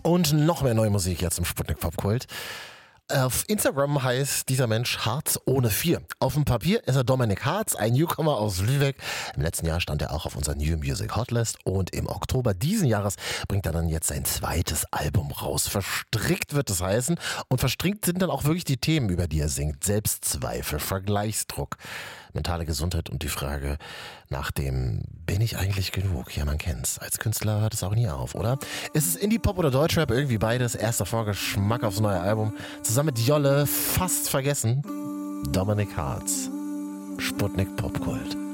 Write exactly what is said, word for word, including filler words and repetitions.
Und noch mehr neue Musik jetzt im Sputnik Popkult. Auf Instagram heißt dieser Mensch Harz ohne vier. Auf dem Papier ist er Dominik Harz, ein Newcomer aus Lübeck. Im letzten Jahr stand er auch auf unserer New Music Hotlist und im Oktober diesen Jahres bringt er dann jetzt sein zweites Album raus. Verstrickt wird es heißen und verstrickt sind dann auch wirklich die Themen, über die er singt. Selbstzweifel, Vergleichsdruck, mentale Gesundheit und die Frage nach dem, bin ich eigentlich genug? Ja, man kennt's. Als Künstler hört es auch nie auf, oder? Ist es Indie-Pop oder Deutschrap? Irgendwie beides. Erster Vorgeschmack aufs neue Album. Zusammen mit Jolle, fast vergessen. Dominik Harz. Sputnik Popkult.